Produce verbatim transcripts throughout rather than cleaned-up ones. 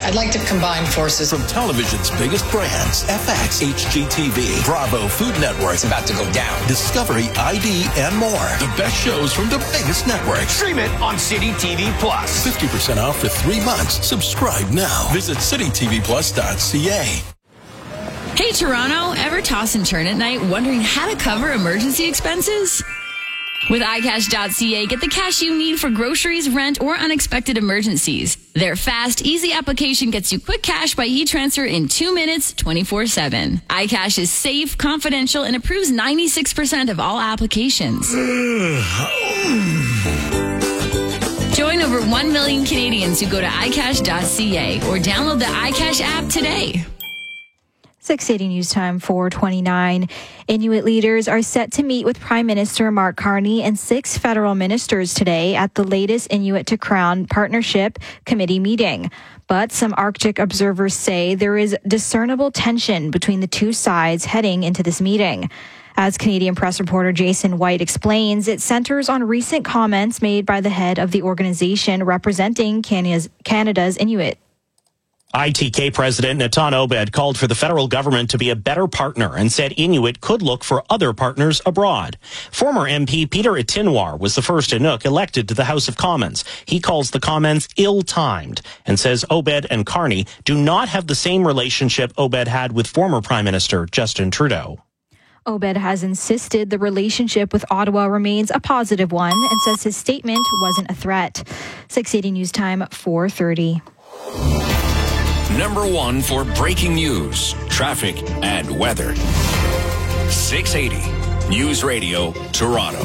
I'd like to combine forces. From television's biggest brands, F X, H G T V, Bravo, Food Network, it's about to go down, Discovery, I D, and more. The best shows from the biggest networks. Stream it on City T V Plus. fifty percent off for three months. Subscribe now. Visit city t v plus dot c a. Hey, Toronto, ever toss and turn at night wondering how to cover emergency expenses? With i cash dot c a, get the cash you need for groceries, rent, or unexpected emergencies. Their fast, easy application gets you quick cash by e-transfer in two minutes, twenty-four seven. iCash is safe, confidential, and approves ninety-six percent of all applications. Join over one million Canadians who go to i cash dot c a or download the iCash app today. six eighty News Time, four twenty-nine. Inuit leaders are set to meet with Prime Minister Mark Carney and six federal ministers today at the latest Inuit to Crown Partnership Committee meeting. But some Arctic observers say there is discernible tension between the two sides heading into this meeting. As Canadian press reporter Jason White explains, it centers on recent comments made by the head of the organization representing Canada's, Canada's Inuit. I T K President Natan Obed called for the federal government to be a better partner and said Inuit could look for other partners abroad. Former M P Peter Itinwar was the first Inuk elected to the House of Commons. He calls the comments ill-timed and says Obed and Carney do not have the same relationship Obed had with former Prime Minister Justin Trudeau. Obed has insisted the relationship with Ottawa remains a positive one and says his statement wasn't a threat. six eighty News Time, four thirty. Number one for breaking news, traffic, and weather. six eighty News Radio, Toronto.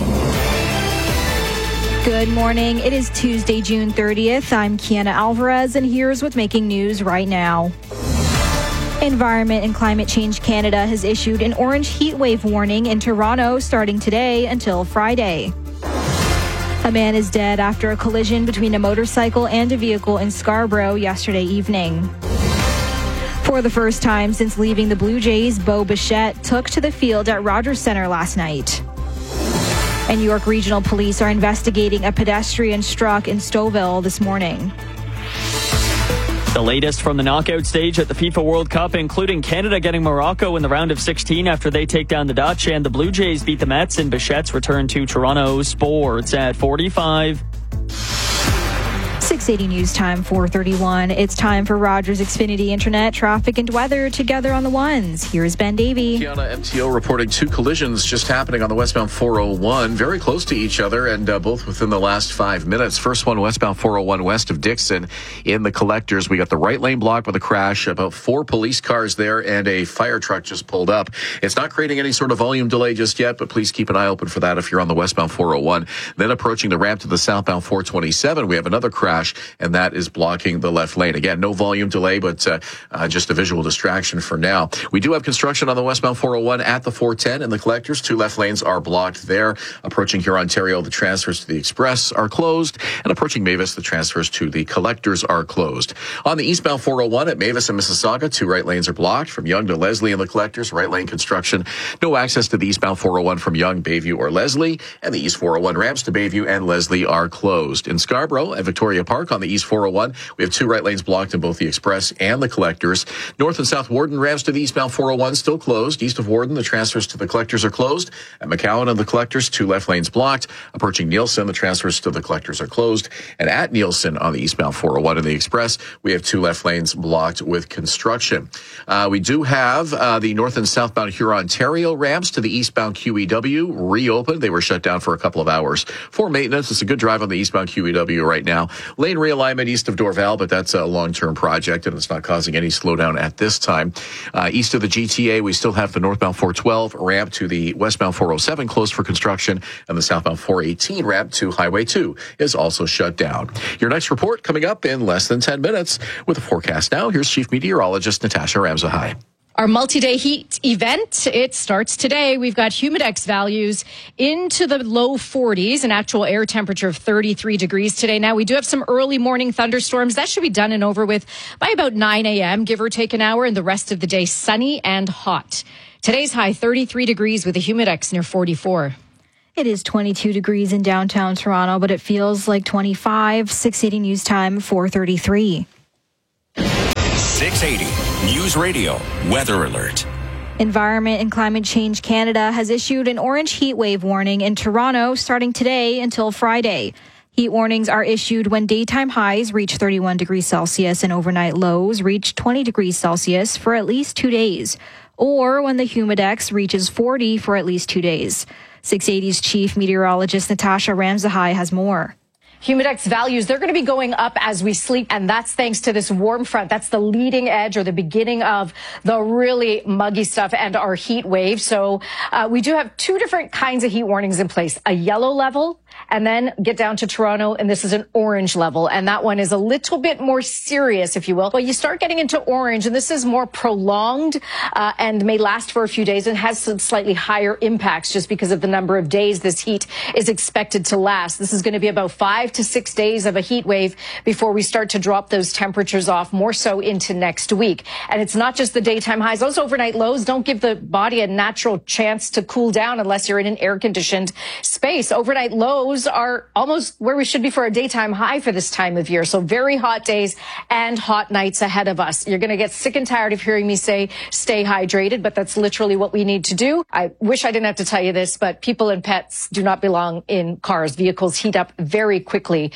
Good morning. It is Tuesday, June thirtieth. I'm Kiana Alvarez, and here's what's making news right now. Environment and Climate Change Canada has issued an orange heat wave warning in Toronto starting today until Friday. A man is dead after a collision between a motorcycle and a vehicle in Scarborough yesterday evening. For the first time since leaving the Blue Jays, Bo Bichette took to the field at Rogers Centre last night. And New York Regional Police are investigating a pedestrian struck in Stouffville this morning. The latest from the knockout stage at the FIFA World Cup, including Canada getting Morocco in the round of sixteen after they take down the Dutch, and the Blue Jays beat the Mets in Bichette's return to Toronto. Sports at forty-five. six eighty News Time, four thirty-one. It's time for Rogers Xfinity Internet, traffic and weather together on the ones. Here's Ben Davey. Kiana, M T O reporting two collisions just happening on the westbound four oh one, very close to each other and uh, both within the last five minutes. First one westbound four oh one west of Dixon in the collectors. We got the right lane blocked with a crash, about four police cars there and a fire truck just pulled up. It's not creating any sort of volume delay just yet, but please keep an eye open for that if you're on the westbound four oh one. Then approaching the ramp to the southbound four twenty-seven, we have another crash, and that is blocking the left lane. Again, no volume delay, but uh, uh, just a visual distraction for now. We do have construction on the westbound four oh one at the four ten in the collectors. Two left lanes are blocked there. Approaching here, Ontario, the transfers to the Express are closed, and approaching Mavis, the transfers to the collectors are closed. On the eastbound four oh one at Mavis and Mississauga, two right lanes are blocked. From Yonge to Leslie in the collectors, right lane construction. No access to the eastbound four oh one from Yonge, Bayview, or Leslie, and the east four oh one ramps to Bayview and Leslie are closed. In Scarborough at Victoria Park on the east four oh one, we have two right lanes blocked in both the Express and the collectors. North and South Warden ramps to the eastbound four oh one still closed. East of Warden, the transfers to the collectors are closed. At McCowan and the collectors, two left lanes blocked. Approaching Nielsen, the transfers to the collectors are closed. And at Nielsen on the eastbound four oh one in the Express, we have two left lanes blocked with construction. Uh, we do have uh, the north and southbound Huron-Ontario ramps to the eastbound Q E W reopened. They were shut down for a couple of hours for maintenance. It's a good drive on the eastbound Q E W right now. Lane realignment east of Dorval, but that's a long-term project, and it's not causing any slowdown at this time. Uh, east of the G T A, we still have the northbound four twelve ramp to the westbound four oh seven closed for construction, and the southbound four eighteen ramp to Highway two is also shut down. Your next report coming up in less than ten minutes. With the forecast now, here's Chief Meteorologist Natasha Ramzahai. Our multi-day heat event, it starts today. We've got humidex values into the low forties, an actual air temperature of thirty-three degrees today. Now, we do have some early morning thunderstorms. That should be done and over with by about nine a.m., give or take an hour, and the rest of the day sunny and hot. Today's high, thirty-three degrees with a humidex near forty-four. It is twenty-two degrees in downtown Toronto, but it feels like twenty-five. six eighty News Time, four thirty-three. six eighty News Radio Weather Alert. Environment and Climate Change Canada has issued an orange heat wave warning in Toronto starting today until Friday. Heat warnings are issued when daytime highs reach thirty-one degrees Celsius and overnight lows reach twenty degrees Celsius for at least two days, or when the humidex reaches forty for at least two days. six eighty's chief meteorologist Natasha Ramzahai has more. Humidex values, they're going to be going up as we sleep, and that's thanks to this warm front. That's the leading edge or the beginning of the really muggy stuff and our heat wave. So uh, we do have two different kinds of heat warnings in place, a yellow level and then get down to Toronto, and this is an orange level, and that one is a little bit more serious, if you will. But you start getting into orange, and this is more prolonged uh, and may last for a few days and has some slightly higher impacts just because of the number of days this heat is expected to last. This is going to be about five to six days of a heat wave before we start to drop those temperatures off more so into next week. And it's not just the daytime highs. Those overnight lows don't give the body a natural chance to cool down unless you're in an air-conditioned space. Overnight lows are almost where we should be for a daytime high for this time of year. So very hot days and hot nights ahead of us. You're going to get sick and tired of hearing me say stay hydrated, but that's literally what we need to do. I wish I didn't have to tell you this, but people and pets do not belong in cars. Vehicles heat up very quickly.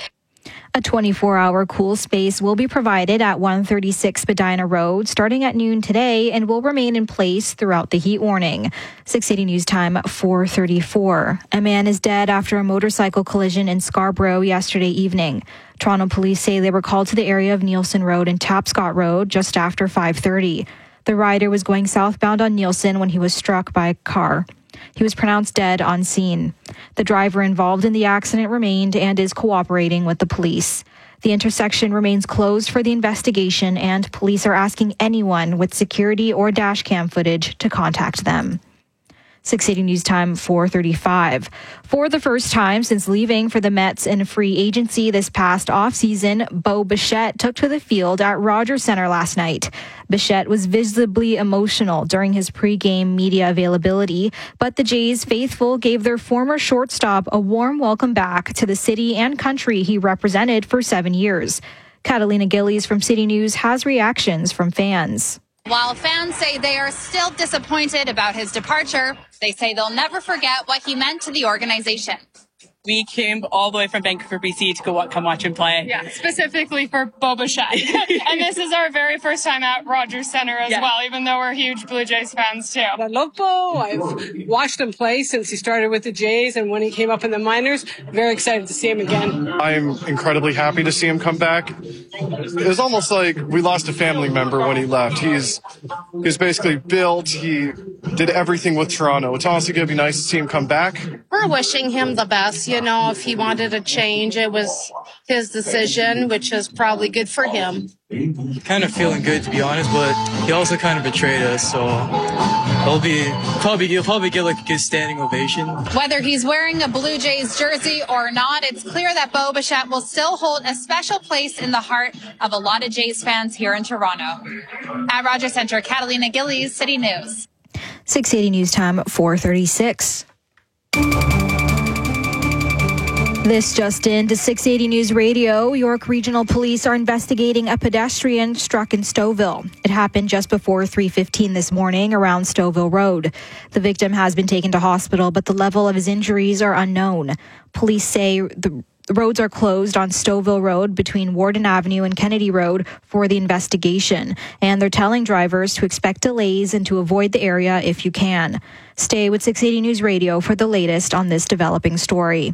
A twenty-four hour cool space will be provided at one thirty-six Spadina Road starting at noon today and will remain in place throughout the heat warning. six eighty News Time, four thirty-four. A man is dead after a motorcycle collision in Scarborough yesterday evening. Toronto police say they were called to the area of Nielsen Road and Tapscott Road just after five thirty. The rider was going southbound on Nielsen when he was struck by a car. He was pronounced dead on scene. The driver involved in the accident remained and is cooperating with the police. The intersection remains closed for the investigation, and police are asking anyone with security or dash cam footage to contact them. six eighty News Time, four thirty-five. For the first time since leaving for the Mets in free agency this past offseason, Bo Bichette took to the field at Rogers Centre last night. Bichette was visibly emotional during his pregame media availability, but the Jays faithful gave their former shortstop a warm welcome back to the city and country he represented for seven years. Catalina Gillies from City News has reactions from fans. While fans say they are still disappointed about his departure, they say they'll never forget what he meant to the organization. We came all the way from Vancouver, B C to go come watch him play. Yeah, specifically for Bo Bichette. And this is our very first time at Rogers Centre as yeah. well, even though we're huge Blue Jays fans too. I love Bo. I've watched him play since he started with the Jays and when he came up in the minors. Very excited to see him again. I'm incredibly happy to see him come back. It was almost like we lost a family member when he left. He's he's basically built. He did everything with Toronto. It's honestly going to be nice to see him come back. We're wishing him the best. You know, if he wanted a change, it was his decision, which is probably good for him. Kind of feeling good, to be honest, but he also kind of betrayed us, so he'll be probably he'll probably get like a good standing ovation. Whether he's wearing a Blue Jays jersey or not, it's clear that Bo Bichette will still hold a special place in the heart of a lot of Jays fans here in Toronto. At Rogers Centre, Catalina Gillies, City News. six eighty News Time, four thirty-six. This just in to six eighty News Radio. York Regional Police are investigating a pedestrian struck in Stouffville. It happened just before three fifteen this morning around Stouffville Road. The victim has been taken to hospital, but the level of his injuries are unknown. Police say the roads are closed on Stouffville Road between Warden Avenue and Kennedy Road for the investigation, and they're telling drivers to expect delays and to avoid the area if you can. Stay with six eighty News Radio for the latest on this developing story.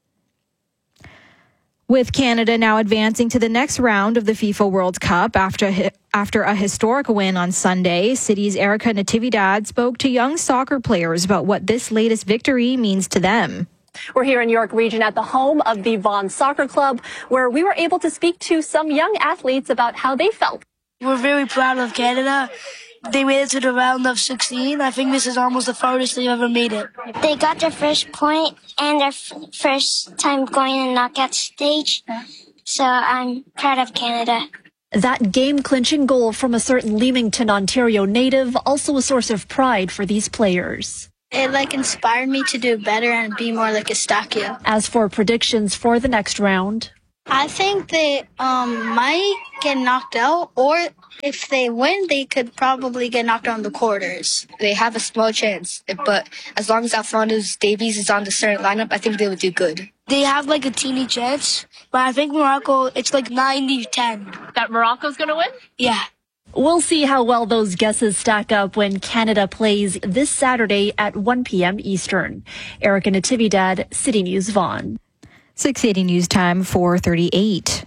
With Canada now advancing to the next round of the FIFA World Cup after after a historic win on Sunday, City's Erica Natividad spoke to young soccer players about what this latest victory means to them. We're here in York Region at the home of the Vaughan Soccer Club, where we were able to speak to some young athletes about how they felt. We're very proud of Canada. They made it to the round of sixteen. I think this is almost the farthest they've ever made it. They got their first point and their f- first time going in knockout stage. So I'm proud of Canada. That game-clinching goal from a certain Leamington, Ontario native, also a source of pride for these players. It like inspired me to do better and be more like Eustáquio. As for predictions for the next round, I think they um, might get knocked out or If they win, they could probably get knocked out in the quarters. They have a small chance, but as long as Alphonsus Davies is on the starting lineup, I think they would do good. They have like a teeny chance, but I think Morocco, it's like ninety ten. That Morocco's going to win? Yeah. We'll see how well those guesses stack up when Canada plays this Saturday at one p.m. Eastern. Erica Natividad, City News Vaughan. six eighty News Time, four thirty-eight.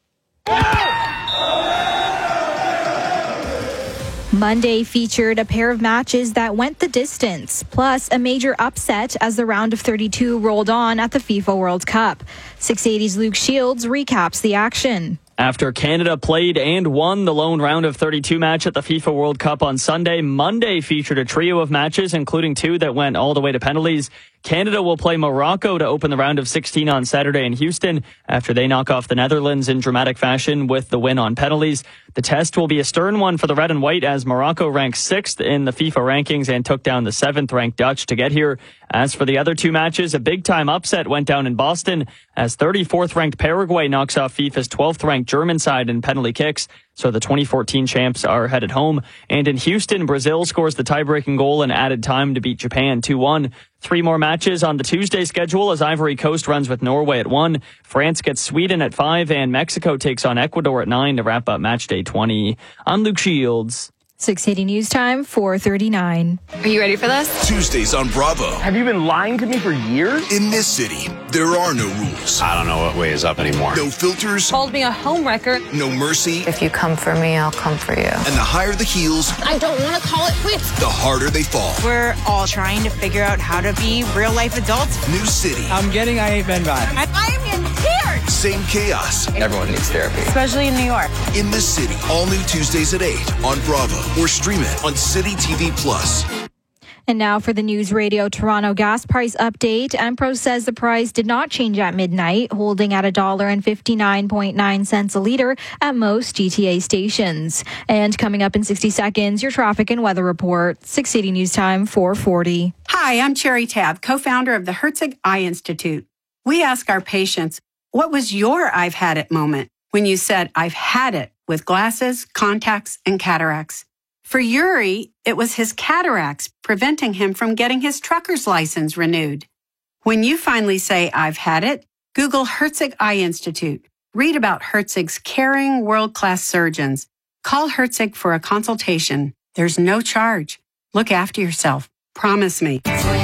Monday featured a pair of matches that went the distance, plus a major upset as the round of thirty-two rolled on at the FIFA World Cup. six eighty's Luke Shields recaps the action. After Canada played and won the lone round of thirty-two match at the FIFA World Cup on Sunday, Monday featured a trio of matches, including two that went all the way to penalties. Canada will play Morocco to open the round of sixteen on Saturday in Houston after they knock off the Netherlands in dramatic fashion with the win on penalties. The test will be a stern one for the red and white as Morocco ranks sixth in the FIFA rankings and took down the seventh ranked Dutch to get here. As for the other two matches, a big-time upset went down in Boston as thirty-fourth ranked Paraguay knocks off FIFA's twelfth ranked German side in penalty kicks. So the twenty fourteen champs are headed home. And in Houston, Brazil scores the tie-breaking goal in added time to beat Japan two one. Three more matches on the Tuesday schedule as Ivory Coast runs with Norway at one. France gets Sweden at five, and Mexico takes on Ecuador at nine to wrap up match day twenty. I'm Luke Shields. six eighty News Time, four thirty-nine. Are you ready for this? Tuesdays on Bravo. Have you been lying to me for years? In this city, there are no rules. I don't know what way is up anymore. No filters. Called me a homewrecker. No mercy. If you come for me, I'll come for you. And the higher the heels, I don't want to call it quits. the harder they fall. We're all trying to figure out how to be real-life adults. New city. I'm getting I Ain't Been Vibe. I, I'm in tears. Same chaos. Everyone needs therapy. Especially in New York. In this city, all new Tuesdays at eight on Bravo or stream it on City T V Plus. And now for the News Radio Toronto gas price update. Empro says the price did not change at midnight, holding at one dollar and fifty-nine point nine cents a litre at most G T A stations. And coming up in sixty seconds, your traffic and weather report. six eighty News Time, four forty. Hi, I'm Cherry Tab, co-founder of the Herzig Eye Institute. We ask our patients, what was your I've had it moment when you said, I've had it with glasses, contacts, and cataracts? For Yuri, it was his cataracts preventing him from getting his trucker's license renewed. When you finally say, I've had it, Google Herzig Eye Institute. Read about Herzig's caring, world-class surgeons. Call Herzig for a consultation. There's no charge. Look after yourself. Promise me.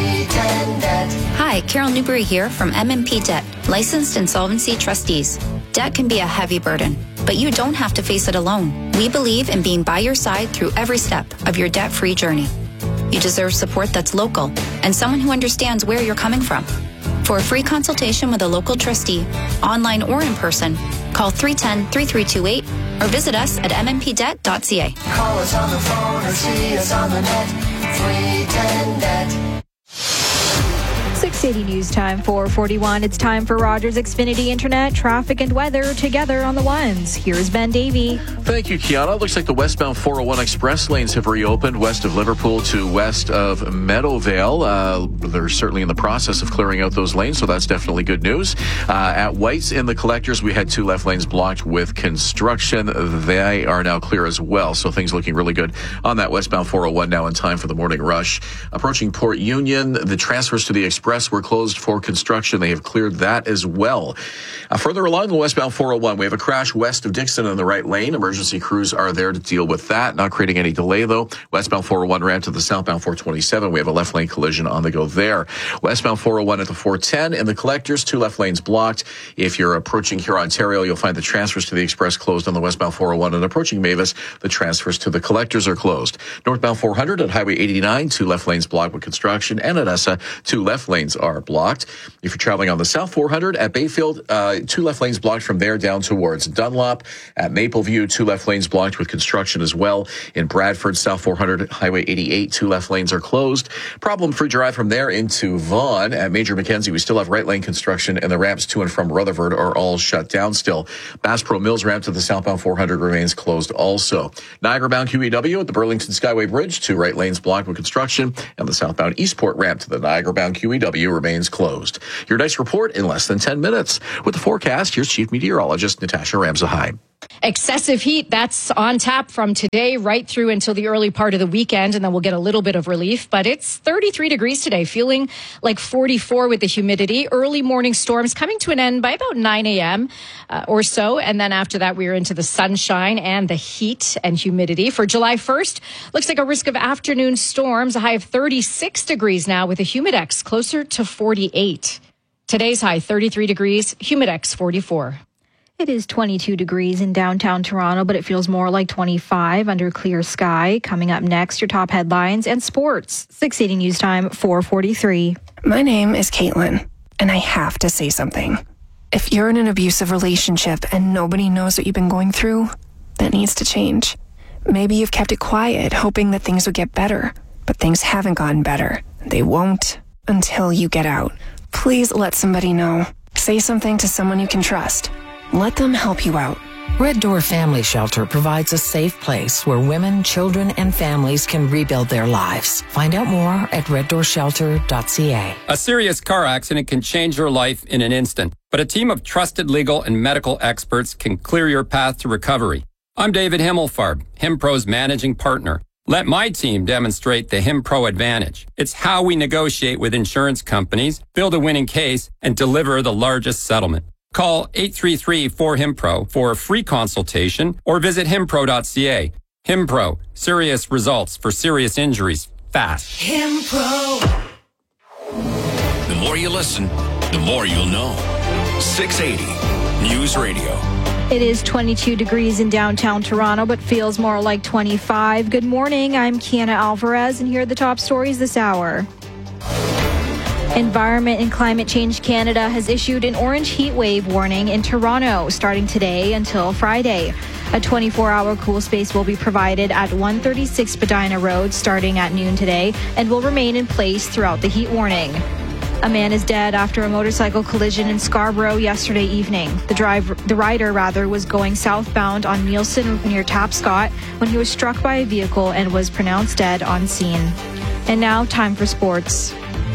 Hi, Carol Newberry here from M M P Debt, licensed insolvency trustees. Debt can be a heavy burden, but you don't have to face it alone. We believe in being by your side through every step of your debt-free journey. You deserve support that's local and someone who understands where you're coming from. For a free consultation with a local trustee, online or in person, call three one zero, three three two eight or visit us at m m p debt dot c a. Call us on the phone or see us on the net. three ten debt. six eighty News Time, four forty-one. It's time for Rogers Xfinity Internet, traffic and weather together on the ones. Here's Ben Davey. Thank you, Kiana. Looks like the westbound four oh one express lanes have reopened west of Liverpool to west of Meadowvale. Uh, they're certainly in the process of clearing out those lanes, so that's definitely good news. Uh, at White's in the collectors, we had two left lanes blocked with construction. They are now clear as well, so things looking really good on that westbound four oh one now in time for the morning rush. Approaching Port Union, the transfers to the express were closed for construction. They have cleared that as well. Uh, further along the westbound four oh one, we have a crash west of Dixon in the right lane. Emergency crews are there to deal with that, not creating any delay though. Westbound four oh one ramp to the southbound four twenty-seven. We have a left lane collision on the go there. Westbound four oh one at the four ten in the collectors, two left lanes blocked. If you're approaching Huron, Ontario, you'll find the transfers to the express closed on the westbound four oh one, and approaching Mavis, the transfers to the collectors are closed. Northbound four hundred at Highway eighty-nine, two left lanes blocked with construction, and at Essa, two left lanes are blocked. If you're traveling on the South four hundred at Bayfield, uh, two left lanes blocked from there down towards Dunlop. At Mapleview, two left lanes blocked with construction as well. In Bradford, South four hundred, Highway eighty-eight, two left lanes are closed. Problem-free drive from there into Vaughan. At Major Mackenzie, we still have right lane construction, and the ramps to and from Rutherford are all shut down still. Bass Pro Mills ramp to the southbound four hundred remains closed also. Niagara-bound Q E W at the Burlington Skyway Bridge, two right lanes blocked with construction, and the southbound Eastport ramp to the Niagara-bound Q E W remains closed. Your next report in less than ten minutes. With the forecast, here's Chief Meteorologist Natasha Ramsahai. Excessive heat, that's on tap from today right through until the early part of the weekend, and then we'll get a little bit of relief. But it's thirty-three degrees today, feeling like forty-four with the humidity. Early morning storms coming to an end by about nine a.m. Uh, or so. And then after that, we're into the sunshine and the heat and humidity. For July first, looks like a risk of afternoon storms, a high of thirty-six degrees now with a humidex closer to forty-eight. Today's high, thirty-three degrees, humidex forty-four. It is twenty-two degrees in downtown Toronto, but it feels more like twenty-five under clear sky. Coming up next, your top headlines and sports. six eighty News Time, four forty-three. My name is Caitlin, and I have to say something. If you're in an abusive relationship and nobody knows what you've been going through, that needs to change. Maybe you've kept it quiet, hoping that things would get better, but things haven't gotten better. They won't until you get out. Please let somebody know. Say something to someone you can trust. Let them help you out. Red Door Family Shelter provides a safe place where women, children, and families can rebuild their lives. Find out more at red door shelter dot c a. A serious car accident can change your life in an instant, but a team of trusted legal and medical experts can clear your path to recovery. I'm David Himmelfarb, HimPro's managing partner. Let my team demonstrate the HimPro advantage. It's how we negotiate with insurance companies, build a winning case, and deliver the largest settlement. Call eight three three four HimPro for a free consultation or visit him pro dot c a. HimPro, serious results for serious injuries, fast. HimPro. The more you listen, the more you'll know. six eighty News Radio. It is twenty-two degrees in downtown Toronto, but feels more like twenty-five. Good morning, I'm Kiana Alvarez, and here are the top stories this hour. Environment and Climate Change Canada has issued an orange heat wave warning in Toronto starting today until Friday. A twenty-four hour cool space will be provided at one thirty-six Spadina Road starting at noon today and will remain in place throughout the heat warning. A man is dead after a motorcycle collision in Scarborough yesterday evening. The driver, the rider rather, was going southbound on Nielsen near Tapscott when he was struck by a vehicle and was pronounced dead on scene. And now, time for sports.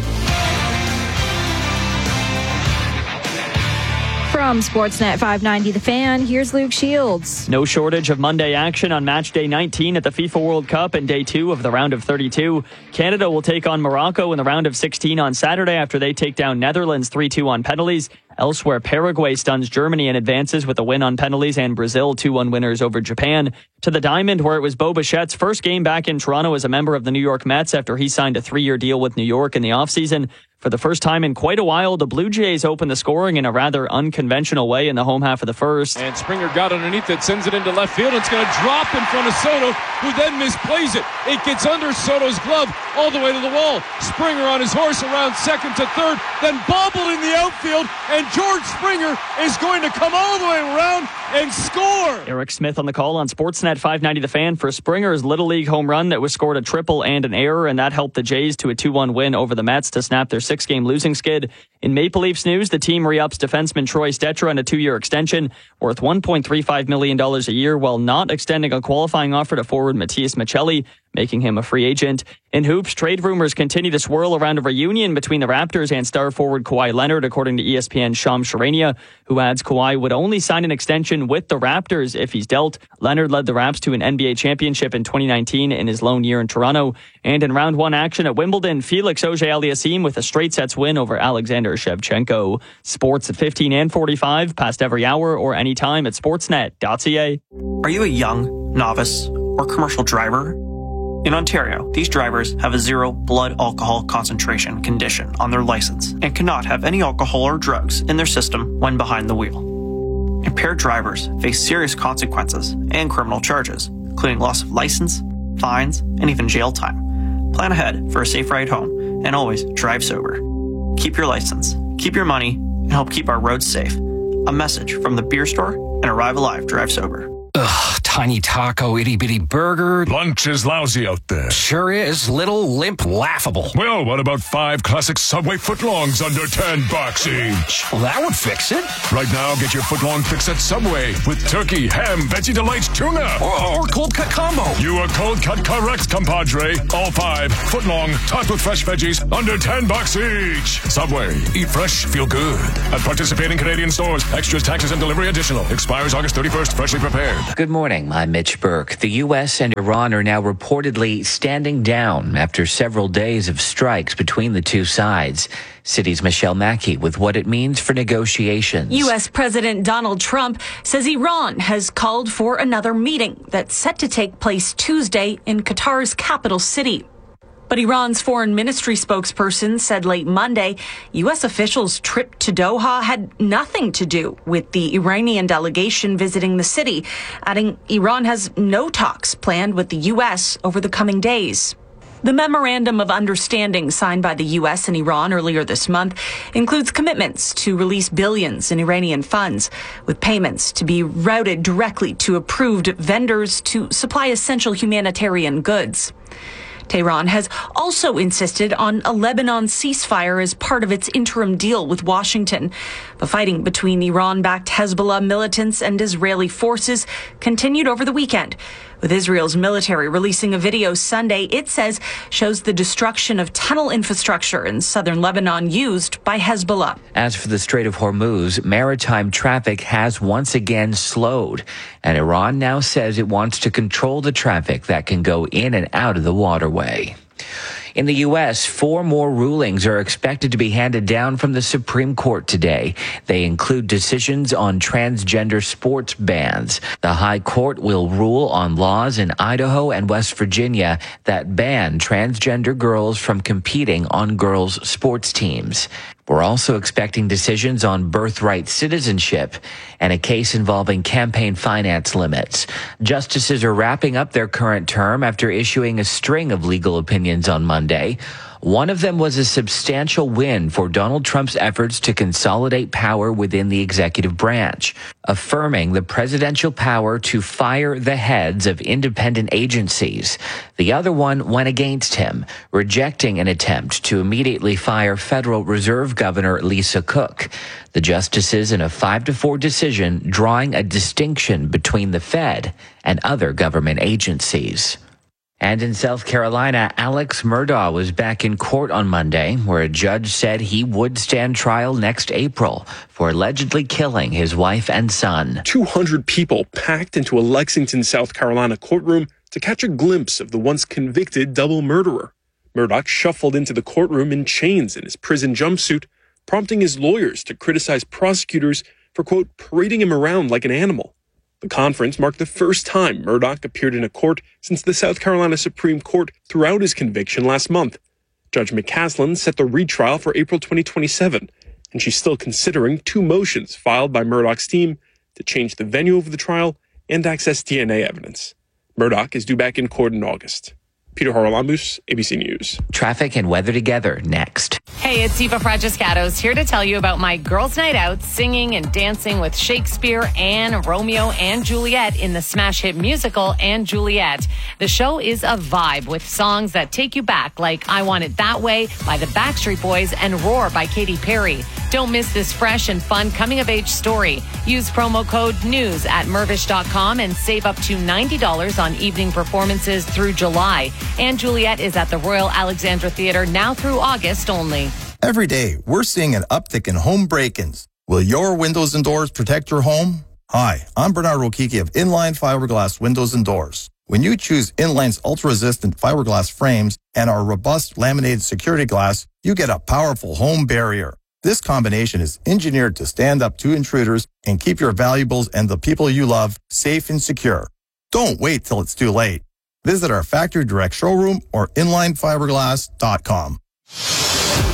From Sportsnet five ninety The Fan, here's Luke Shields. No shortage of Monday action on match day nineteen at the FIFA World Cup and day two of the round of thirty-two. Canada will take on Morocco in the round of sixteen on Saturday after they take down Netherlands three two on penalties. Elsewhere, Paraguay stuns Germany and advances with a win on penalties, and Brazil two one winners over Japan. To the Diamond, where it was Bo Bichette's first game back in Toronto as a member of the New York Mets after he signed a three-year deal with New York in the offseason. For the first time in quite a while, the Blue Jays opened the scoring in a rather unconventional way in the home half of the first. And Springer got underneath it, sends it into left field. It's going to drop in front of Soto, who then misplays it. It gets under Soto's glove all the way to the wall. Springer on his horse around second to third, then bobbled in the outfield, and George Springer is going to come all the way around and score. Eric Smith on the call on Sportsnet five ninety The Fan for Springer's Little League home run that was scored a triple and an error, and that helped the Jays to a two one win over the Mets to snap their six-game losing skid. In Maple Leafs news, the team re-ups defenseman Troy Stetra on a two-year extension worth one point three five million dollars a year while not extending a qualifying offer to forward Matias Maccelli, making him a free agent. In hoops, trade rumors continue to swirl around a reunion between the Raptors and star forward Kawhi Leonard, according to E S P N's Shams Charania, who adds Kawhi would only sign an extension with the Raptors if he's dealt. Leonard led the Raps to an N B A championship in twenty nineteen in his lone year in Toronto. And in round one action at Wimbledon, Felix Auger-Aliassime with a straight sets win over Alexander Shevchenko. Sports at fifteen and forty-five, past every hour or anytime at sportsnet dot c a. Are you a young, novice, or commercial driver? In Ontario, these drivers have a zero blood alcohol concentration condition on their license and cannot have any alcohol or drugs in their system when behind the wheel. Impaired drivers face serious consequences and criminal charges, including loss of license, fines, and even jail time. Plan ahead for a safe ride home and always drive sober. Keep your license, keep your money, and help keep our roads safe. A message from the beer store and Arrive Alive Drive Sober. Ugh, tiny taco, itty-bitty burger. Lunch is lousy out there. Sure is. Little, limp, laughable. Well, what about five classic Subway footlongs under ten bucks each? Well, that would fix it. Right now, get your footlong fix at Subway with turkey, ham, veggie delights, tuna. Or, or cold cut combo. You are cold cut correct, compadre. All five, footlong, topped with fresh veggies, under ten bucks each. Subway, eat fresh, feel good. At participating Canadian stores, extras, taxes, and delivery additional. Expires August thirty-first, freshly prepared. Good morning, I'm Mitch Burke. The U S and Iran are now reportedly standing down after several days of strikes between the two sides. City's Michelle Mackey with what it means for negotiations. U S. President Donald Trump says Iran has called for another meeting that's set to take place Tuesday in Qatar's capital city. But Iran's foreign ministry spokesperson said late Monday, U S officials' trip to Doha had nothing to do with the Iranian delegation visiting the city, adding Iran has no talks planned with the U S over the coming days. The memorandum of understanding signed by the U S and Iran earlier this month includes commitments to release billions in Iranian funds, with payments to be routed directly to approved vendors to supply essential humanitarian goods. Tehran has also insisted on a Lebanon ceasefire as part of its interim deal with Washington. The fighting between Iran-backed Hezbollah militants and Israeli forces continued over the weekend, with Israel's military releasing a video Sunday it says shows the destruction of tunnel infrastructure in southern Lebanon used by Hezbollah. As for the Strait of Hormuz, maritime traffic has once again slowed, and Iran now says it wants to control the traffic that can go in and out of the waterway. In the U S, four more rulings are expected to be handed down from the Supreme Court today. They include decisions on transgender sports bans. The High Court will rule on laws in Idaho and West Virginia that ban transgender girls from competing on girls' sports teams. We're also expecting decisions on birthright citizenship and a case involving campaign finance limits. Justices are wrapping up their current term after issuing a string of legal opinions on Monday. One of them was a substantial win for Donald Trump's efforts to consolidate power within the executive branch, affirming the presidential power to fire the heads of independent agencies. The other one went against him, rejecting an attempt to immediately fire Federal Reserve Governor Lisa Cook. The justices in a five to four decision drawing a distinction between the Fed and other government agencies. And in South Carolina, Alex Murdaugh was back in court on Monday, where a judge said he would stand trial next April for allegedly killing his wife and son. two hundred people packed into a Lexington, South Carolina courtroom to catch a glimpse of the once convicted double murderer. Murdaugh shuffled into the courtroom in chains in his prison jumpsuit, prompting his lawyers to criticize prosecutors for, quote, parading him around like an animal. The conference marked the first time Murdaugh appeared in a court since the South Carolina Supreme Court threw out his conviction last month. Judge McCaslin set the retrial for April twenty twenty-seven, and she's still considering two motions filed by Murdaugh's team to change the venue of the trial and access D N A evidence. Murdaugh is due back in court in August. Peter Haralambous, A B C News. Traffic and weather together next. Hey, it's Eva Francescatos here to tell you about my girls' night out singing and dancing with Shakespeare and Romeo and Juliet in the smash hit musical and Juliet. The show is a vibe with songs that take you back, like I Want It That Way by the Backstreet Boys and Roar by Katy Perry. Don't miss this fresh and fun coming-of-age story. Use promo code NEWS at Mirvish dot com and save up to ninety dollars on evening performances through July. And Juliet is at the Royal Alexandra Theatre now through August only. Every day, we're seeing an uptick in home break-ins. Will your windows and doors protect your home? Hi, I'm Bernard Rokiki of Inline Fiberglass Windows and Doors. When you choose Inline's ultra-resistant fiberglass frames and our robust laminated security glass, you get a powerful home barrier. This combination is engineered to stand up to intruders and keep your valuables and the people you love safe and secure. Don't wait till it's too late. Visit our factory direct showroom or inline fiberglass dot com.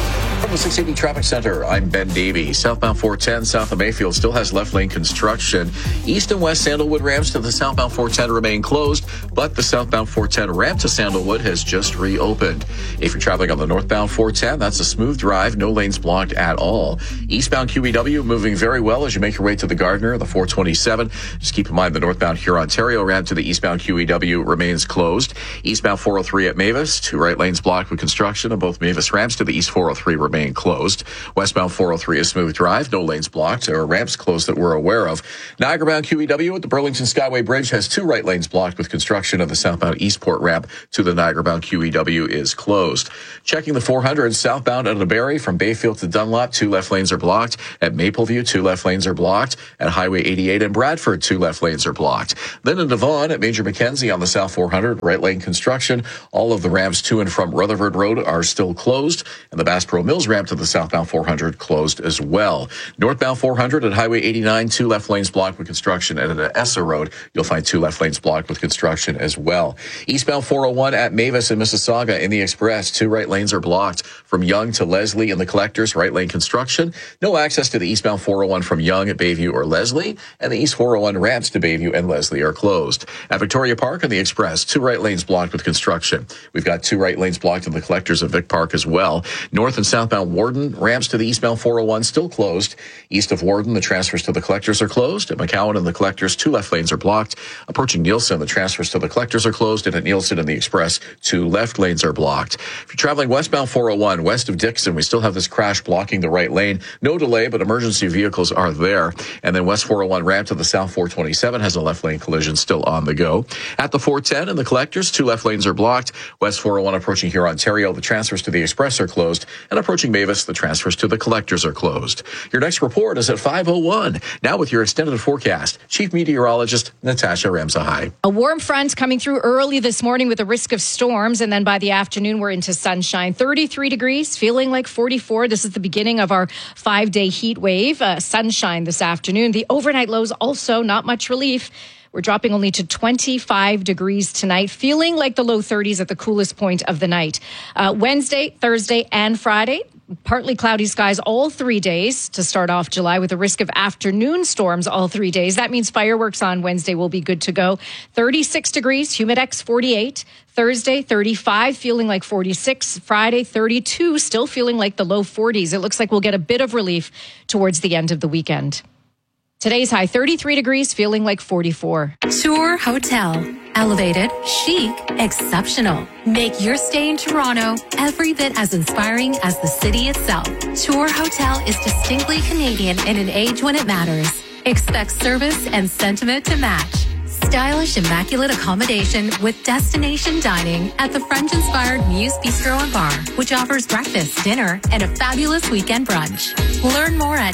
From the six eighty Traffic Center, I'm Ben Davey. Southbound four ten south of Mayfield still has left lane construction. East and west Sandalwood ramps to the southbound four ten remain closed, but the southbound four ten ramp to Sandalwood has just reopened. If you're traveling on the northbound four ten, that's a smooth drive, no lanes blocked at all. Eastbound Q E W moving very well as you make your way to the Gardner, the four twenty-seven. Just keep in mind the northbound Huron-Ontario ramp to the eastbound Q E W remains closed. Eastbound four oh three at Mavis, two right lanes blocked with construction, and both Mavis ramps to the east four oh three remain closed. Westbound four oh three is smooth drive, no lanes blocked or ramps closed that we're aware of. Niagara-bound Q E W at the Burlington Skyway Bridge has two right lanes blocked with construction, of the southbound Eastport ramp to the Niagara-bound Q E W is closed. Checking the four hundred southbound out of Barrie from Bayfield to Dunlop, two left lanes are blocked. At Mapleview, two left lanes are blocked. At Highway eighty-eight in Bradford, two left lanes are blocked. Then in Devon at Major Mackenzie on the South four hundred, right lane construction. All of the ramps to and from Rutherford Road are still closed, and the Bass Pro Mills ramp to the southbound four hundred closed as well. Northbound four hundred at Highway eighty-nine, two left lanes blocked with construction, and at Essa Road, you'll find two left lanes blocked with construction as well. Eastbound four oh one at Mavis and Mississauga in the Express, two right lanes are blocked from Young to Leslie in the Collectors, right lane construction. No access to the eastbound four oh one from Young at Bayview or Leslie, and the east four oh one ramps to Bayview and Leslie are closed. At Victoria Park on the Express, two right lanes blocked with construction. We've got two right lanes blocked in the Collectors at Vic Park as well. North and southbound Warden ramps to the eastbound four oh one still closed. East of Warden, the transfers to the Collectors are closed. At McCowan and the Collectors, two left lanes are blocked. Approaching Nielsen, the transfers to the Collectors are closed, and at Nielsen and the Express, two left lanes are blocked. If you're traveling westbound four oh one, west of Dixon, we still have this crash blocking the right lane. No delay, but emergency vehicles are there. And then West four oh one ramp to the South four twenty-seven has a left lane collision still on the go. At the four ten and the Collectors, two left lanes are blocked. West four oh one approaching Huron-Ontario, the transfers to the Express are closed. And approaching Mavis, the transfers to the Collectors are closed. Your next report is at five oh one. Now with your extended forecast, Chief Meteorologist Natasha Ramsahai. A warm front coming through early this morning with a risk of storms, and then by the afternoon we're into sunshine. thirty-three degrees, feeling like forty-four. This is the beginning of our five-day heat wave. Uh, sunshine this afternoon. The overnight lows also not much relief. We're dropping only to twenty-five degrees tonight, feeling like the low thirties at the coolest point of the night. Uh, Wednesday, Thursday, and Friday, partly cloudy skies all three days to start off July, with a risk of afternoon storms all three days. That means fireworks on Wednesday will be good to go. thirty-six degrees, Humidex forty-eight. Thursday, thirty-five, feeling like forty-six. Friday, thirty-two, still feeling like the low forties. It looks like we'll get a bit of relief towards the end of the weekend. Today's high, thirty-three degrees, feeling like forty-four. Tour Hotel. Elevated, chic, exceptional. Make your stay in Toronto every bit as inspiring as the city itself. Tour Hotel is distinctly Canadian in an age when it matters. Expect service and sentiment to match. Stylish, immaculate accommodation with destination dining at the French-inspired Muse Bistro and Bar, which offers breakfast, dinner, and a fabulous weekend brunch. Learn more at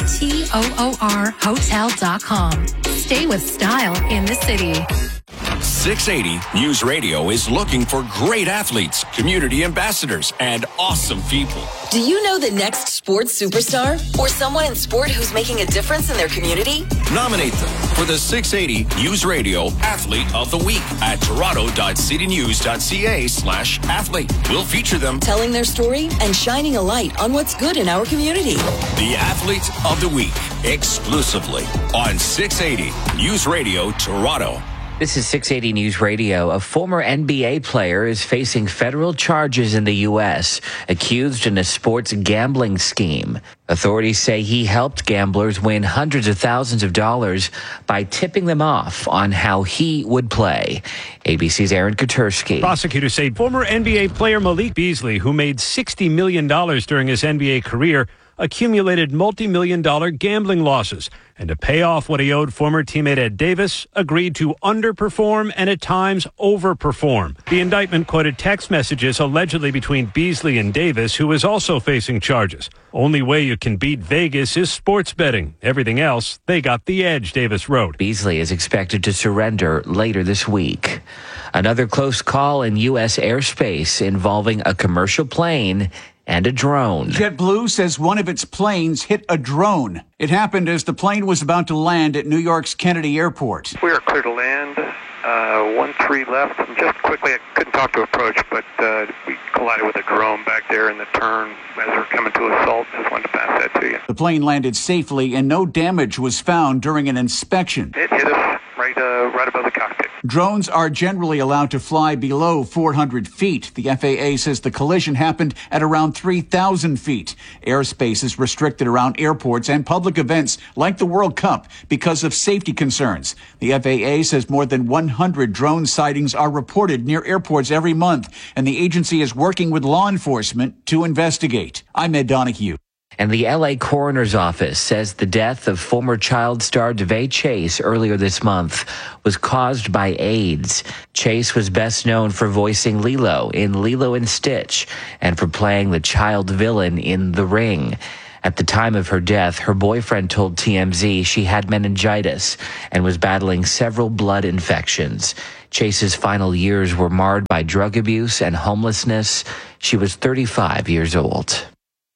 toor hotel dot com. Stay with style in the city. six eighty News Radio is looking for great athletes, community ambassadors, and awesome people. Do you know the next sports superstar or someone in sport who's making a difference in their community? Nominate them for the six eighty News Radio Athlete of the Week at toronto.citynews.ca slash athlete. We'll feature them telling their story and shining a light on what's good in our community. The Athlete of the Week, exclusively on six eighty News Radio Toronto. This is six eighty News Radio. A former N B A player is facing federal charges in the U S, accused in a sports gambling scheme. Authorities say he helped gamblers win hundreds of thousands of dollars by tipping them off on how he would play. A B C's Aaron Katersky. Prosecutors say former N B A player Malik Beasley, who made sixty million dollars during his N B A career, accumulated multi-million dollar gambling losses. And to pay off what he owed former teammate Ed Davis, agreed to underperform and at times overperform. The indictment quoted text messages allegedly between Beasley and Davis, who is also facing charges. Only way you can beat Vegas is sports betting. Everything else, they got the edge, Davis wrote. Beasley is expected to surrender later this week. Another close call in U S airspace involving a commercial plane and a drone. JetBlue says one of its planes hit a drone. It happened as the plane was about to land at New York's Kennedy Airport. We are clear to land Uh, one three left. And just quickly, I couldn't talk to approach, but uh, we collided with a drone back there in the turn as we're coming to assault. Just wanted to pass that to you. The plane landed safely and no damage was found during an inspection. It hit us right, uh, right above the cockpit. Drones are generally allowed to fly below four hundred feet. The F A A says the collision happened at around three thousand feet. Airspace is restricted around airports and public events like the World Cup because of safety concerns. The F A A says more than one hundred drone sightings are reported near airports every month, and the agency is working with law enforcement to investigate. I'm Ed Donahue. And the L A coroner's office says the death of former child star DeVay Chase earlier this month was caused by AIDS. Chase was best known for voicing Lilo in Lilo and Stitch and for playing the child villain in The Ring. At the time of her death, her boyfriend told T M Z she had meningitis and was battling several blood infections. Chase's final years were marred by drug abuse and homelessness. She was thirty-five years old.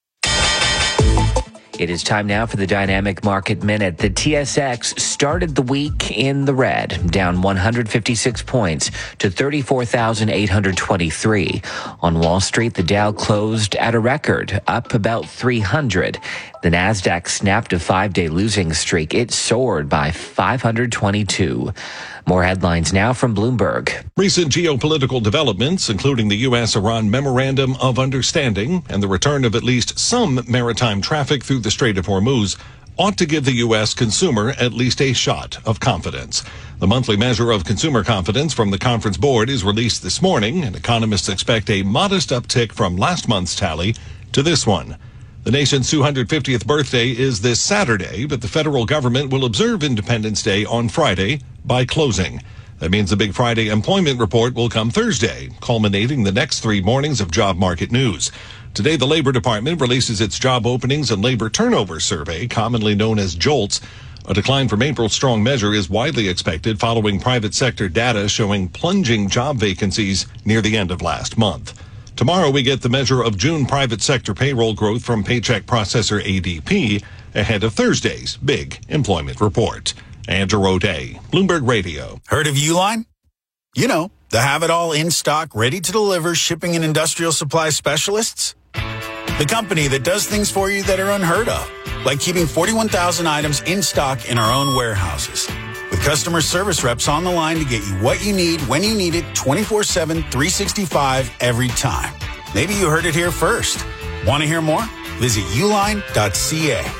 It is time now for the Dynamic Market Minute. The T S X started the week in the red, down one hundred fifty-six points to thirty-four thousand eight hundred twenty-three. On Wall Street, the Dow closed at a record, up about three hundred. The Nasdaq snapped a five-day losing streak. It soared by five hundred twenty-two. More headlines now from Bloomberg. Recent geopolitical developments, including the U S Iran Memorandum of Understanding and the return of at least some maritime traffic through the Strait of Hormuz, ought to give the U S consumer at least a shot of confidence. The monthly measure of consumer confidence from the Conference Board is released this morning, and economists expect a modest uptick from last month's tally to this one. The nation's two hundred fiftieth birthday is this Saturday, but the federal government will observe Independence Day on Friday by closing. That means the Big Friday employment report will come Thursday, culminating the next three mornings of job market news. Today, the Labor Department releases its job openings and labor turnover survey, commonly known as JOLTS. A decline from April's strong measure is widely expected following private sector data showing plunging job vacancies near the end of last month. Tomorrow, we get the measure of June private sector payroll growth from paycheck processor A D P ahead of Thursday's big employment report. Andrew O'Day, Bloomberg Radio. Heard of Uline? You know, the have-it-all in-stock, ready-to-deliver shipping and industrial supply specialists. The company that does things for you that are unheard of, like keeping forty-one thousand items in stock in our own warehouses. With customer service reps on the line to get you what you need, when you need it, twenty-four seven, three sixty-five, every time. Maybe you heard it here first. Want to hear more? Visit uline dot c a.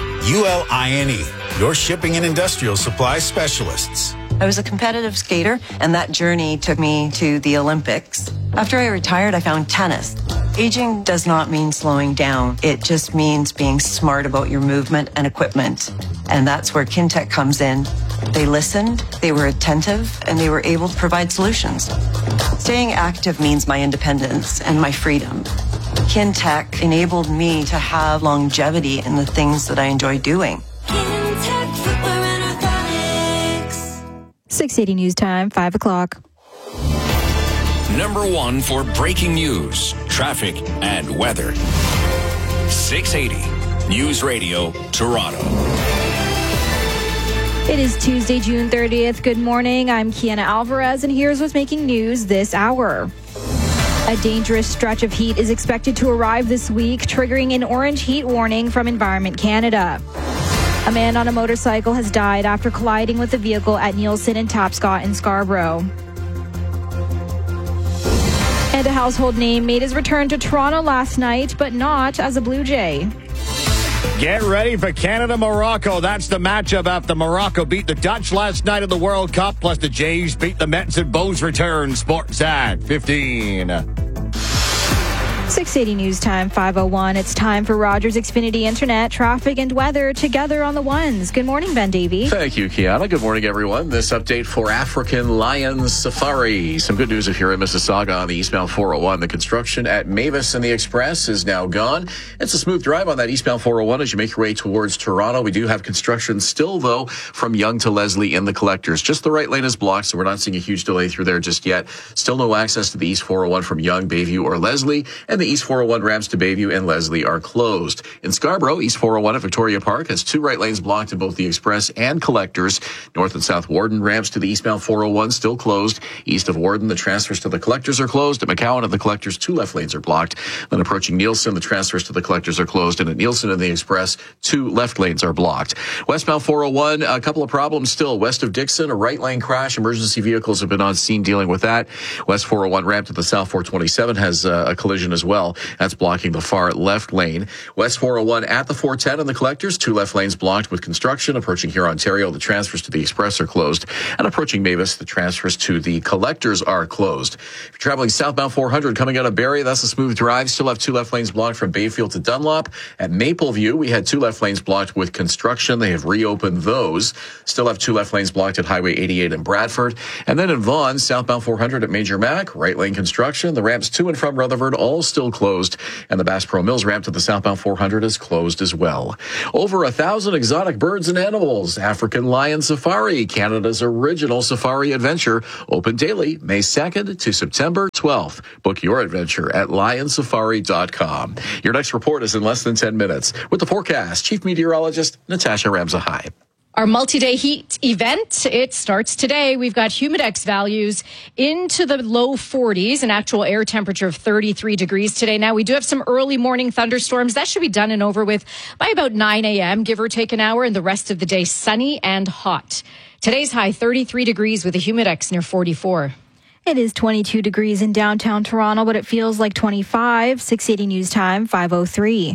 U L I N E, your shipping and industrial supply specialists. I was a competitive skater, and that journey took me to the Olympics. After I retired, I found tennis. Aging does not mean slowing down. It just means being smart about your movement and equipment. And that's where Kintec comes in. They listened, they were attentive, and they were able to provide solutions. Staying active means my independence and my freedom. Kintec enabled me to have longevity in the things that I enjoy doing. six eighty News Time, five o'clock. Number one for breaking news, traffic, and weather. six eighty News Radio, Toronto. It is Tuesday, June thirtieth. Good morning. I'm Kiana Alvarez, and here's what's making news this hour. A dangerous stretch of heat is expected to arrive this week, triggering an orange heat warning from Environment Canada. A man on a motorcycle has died after colliding with a vehicle at Nielsen and Tapscott in Scarborough. And a household name made his return to Toronto last night, but not as a Blue Jay. Get ready for Canada-Morocco. That's the matchup after Morocco beat the Dutch last night in the World Cup, plus the Jays beat the Mets at Bo's return. Sports at fifteen. six eighty News Time, five oh one. It's time for Rogers Xfinity Internet, traffic and weather together on the ones. Good morning, Ben Davey. Thank you, Kiana. Good morning, everyone. This update for African Lion Safari. Some good news if you're in Mississauga on the eastbound four oh one. The construction at Mavis and the Express is now gone. It's a smooth drive on that eastbound four oh one as you make your way towards Toronto. We do have construction still, though, from Yonge to Leslie in the collectors. Just the right lane is blocked, so we're not seeing a huge delay through there just yet. Still no access to the east four oh one from Yonge, Bayview, or Leslie. And And the East four oh one ramps to Bayview and Leslie are closed. In Scarborough, East four oh one at Victoria Park has two right lanes blocked in both the Express and Collectors. North and South Warden ramps to the eastbound four oh one still closed. East of Warden, the transfers to the Collectors are closed. At McCowan and the Collectors, two left lanes are blocked. Then approaching Nielsen, the transfers to the Collectors are closed. And at Nielsen and the Express, two left lanes are blocked. Westbound four oh one, a couple of problems still. West of Dixon, a right lane crash. Emergency vehicles have been on scene dealing with that. West four oh one ramp to the South four twenty-seven has uh, a collision as well. That's blocking the far left lane. West four oh one at the four ten and the Collectors, two left lanes blocked with construction. Approaching here, Ontario, the transfers to the Express are closed. And approaching Mavis, the transfers to the Collectors are closed. If you're traveling southbound four hundred coming out of Barrie, that's a smooth drive. Still have two left lanes blocked from Bayfield to Dunlop. At Mapleview, we had two left lanes blocked with construction. They have reopened those. Still have two left lanes blocked at Highway eighty-eight in Bradford. And then in Vaughan, southbound four hundred at Major Mac, right lane construction. The ramps to and from Rutherford all still closed. And the Bass Pro Mills ramp to the southbound four hundred is closed as well. Over a thousand exotic birds and animals. African Lion Safari, Canada's original safari adventure, open daily May second to September twelfth. Book your adventure at lion safari dot com. Your next report is in less than ten minutes. With the forecast, Chief Meteorologist Natasha Ramzahai. Our multi-day heat event, it starts today. We've got humidex values into the low forties, an actual air temperature of thirty-three degrees today. Now, we do have some early morning thunderstorms. That should be done and over with by about nine a.m., give or take an hour, and the rest of the day sunny and hot. Today's high, thirty-three degrees with a humidex near forty-four. It is twenty-two degrees in downtown Toronto, but it feels like twenty-five. six eighty News Time, five oh three.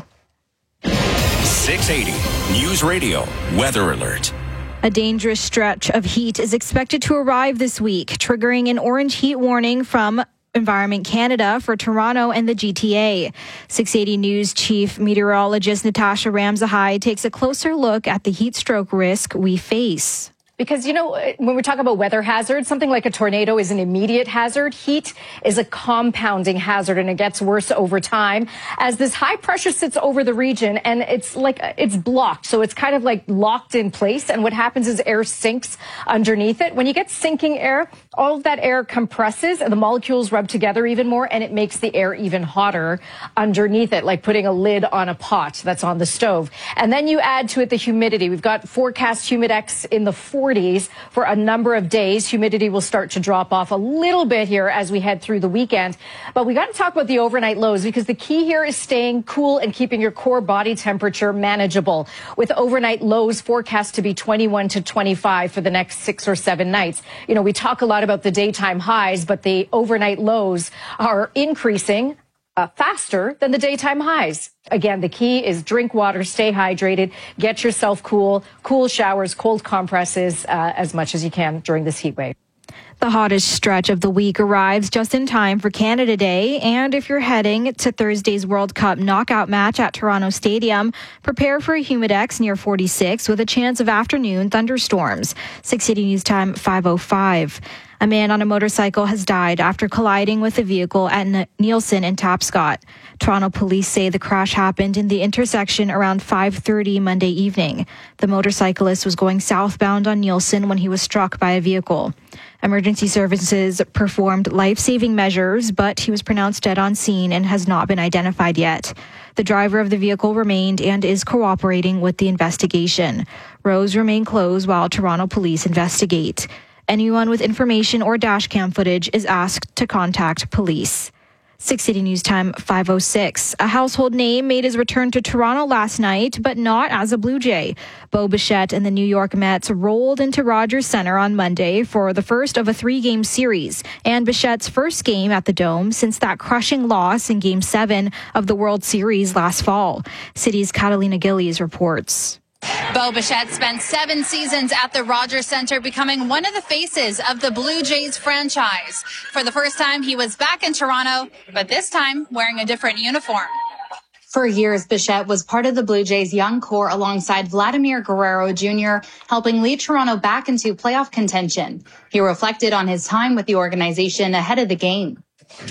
six eighty News Radio Weather Alert. A dangerous stretch of heat is expected to arrive this week, triggering an orange heat warning from Environment Canada for Toronto and the G T A. six eighty News Chief Meteorologist Natasha Ramzahai takes a closer look at the heat stroke risk we face. Because, you know, when we talk about weather hazards, something like a tornado is an immediate hazard. Heat is a compounding hazard, and it gets worse over time as this high pressure sits over the region, and it's like it's blocked. So it's kind of like locked in place. And what happens is air sinks underneath it. When you get sinking air, all of that air compresses and the molecules rub together even more, and it makes the air even hotter underneath it, like putting a lid on a pot that's on the stove. And then you add to it the humidity. We've got forecast humidex in the forties for a number of days. Humidity will start to drop off a little bit here as we head through the weekend. But we got to talk about the overnight lows, because the key here is staying cool and keeping your core body temperature manageable, with overnight lows forecast to be twenty-one to twenty-five for the next six or seven nights. You know, we talk a lot about the daytime highs, but the overnight lows are increasing Uh, faster than the daytime highs. Again, the key is drink water, stay hydrated, get yourself cool, cool showers, cold compresses uh, as much as you can during this heat wave. The hottest stretch of the week arrives just in time for Canada Day. And if you're heading to Thursday's World Cup knockout match at Toronto Stadium, prepare for a humidex near forty-six with a chance of afternoon thunderstorms. six eighty News Time, five oh five. A man on a motorcycle has died after colliding with a vehicle at N- Nielsen in Tapscott. Toronto police say the crash happened in the intersection around five thirty Monday evening. The motorcyclist was going southbound on Nielsen when he was struck by a vehicle. Emergency services performed life-saving measures, but he was pronounced dead on scene and has not been identified yet. The driver of the vehicle remained and is cooperating with the investigation. Roads remain closed while Toronto police investigate. Anyone with information or dashcam footage is asked to contact police. six eighty News Time, five oh six. A household name made his return to Toronto last night, but not as a Blue Jay. Bo Bichette and the New York Mets rolled into Rogers Centre on Monday for the first of a three-game series, and Bichette's first game at the Dome since that crushing loss in Game seven of the World Series last fall. City's Catalina Gillies reports. Bo Bichette spent seven seasons at the Rogers Centre, becoming one of the faces of the Blue Jays franchise. For the first time, he was back in Toronto, but this time wearing a different uniform. For years, Bichette was part of the Blue Jays' young core alongside Vladimir Guerrero Junior, helping lead Toronto back into playoff contention. He reflected on his time with the organization ahead of the game.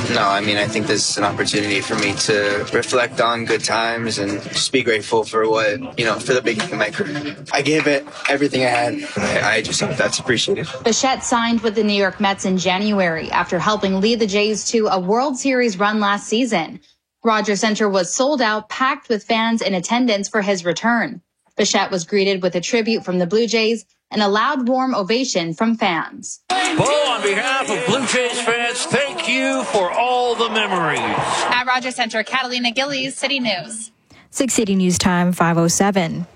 No, I mean, I think this is an opportunity for me to reflect on good times and just be grateful for what, you know, for the beginning of my career. I gave it everything I had. I, I just hope that's appreciated. Bichette signed with the New York Mets in January after helping lead the Jays to a World Series run last season. Rogers Center was sold out, packed with fans in attendance for his return. Bichette was greeted with a tribute from the Blue Jays and a loud, warm ovation from fans. Bo, on behalf of Blue Jays fans, thank you for all the memories. At Rogers Center, Catalina Gillies, City News. six eighty News Time, five oh seven.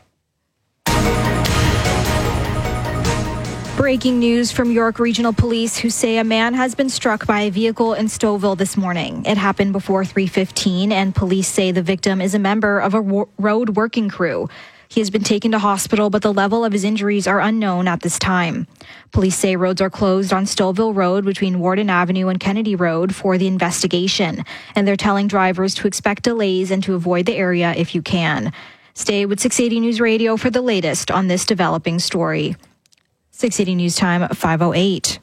Breaking news from York Regional Police, who say a man has been struck by a vehicle in Stouffville this morning. It happened before three fifteen, and police say the victim is a member of a wo- road working crew. He has been taken to hospital, but the level of his injuries are unknown at this time. Police say roads are closed on Stouffville Road between Warden Avenue and Kennedy Road for the investigation, and they're telling drivers to expect delays and to avoid the area if you can. Stay with six eighty News Radio for the latest on this developing story. six eighty News Time, five oh eight.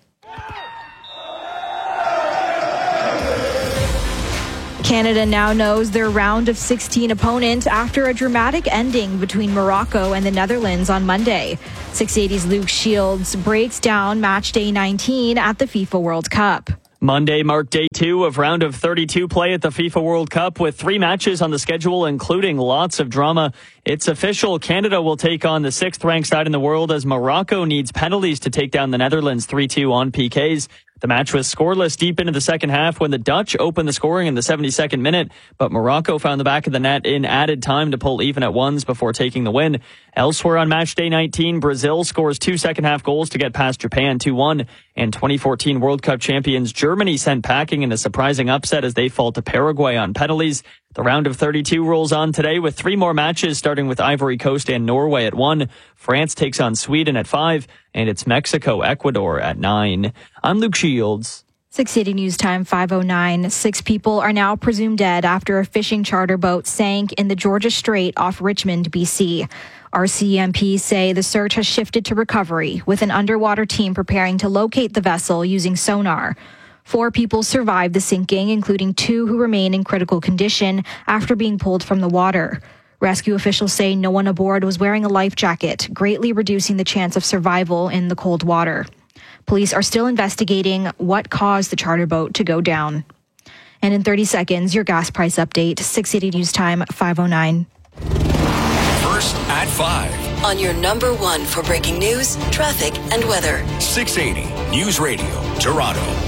Canada now knows their round of sixteen opponent after a dramatic ending between Morocco and the Netherlands on Monday. six eighty's Luke Shields breaks down match day nineteen at the FIFA World Cup. Monday marked day two of round of thirty-two play at the FIFA World Cup with three matches on the schedule, including lots of drama. It's official. Canada will take on the sixth-ranked side in the world as Morocco needs penalties to take down the Netherlands three two on P Ks. The match was scoreless deep into the second half when the Dutch opened the scoring in the seventy-second minute, but Morocco found the back of the net in added time to pull even at ones before taking the win. Elsewhere on match day nineteen, Brazil scores two second-half goals to get past Japan two one, and twenty fourteen World Cup champions Germany sent packing in a surprising upset as they fall to Paraguay on penalties. The round of thirty-two rolls on today with three more matches, starting with Ivory Coast and Norway at one. France takes on Sweden at five, and it's Mexico-Ecuador at nine. I'm Luke Shields. six eighty News Time, five oh nine. Six people are now presumed dead after a fishing charter boat sank in the Georgia Strait off Richmond, B C. R C M P say the search has shifted to recovery, with an underwater team preparing to locate the vessel using sonar. Four people survived the sinking, including two who remain in critical condition after being pulled from the water. Rescue officials say no one aboard was wearing a life jacket, greatly reducing the chance of survival in the cold water. Police are still investigating what caused the charter boat to go down. And in thirty seconds, your gas price update, six eighty News Time, five oh nine. First at five. On your number one for breaking news, traffic, and weather. six eighty News Radio, Toronto.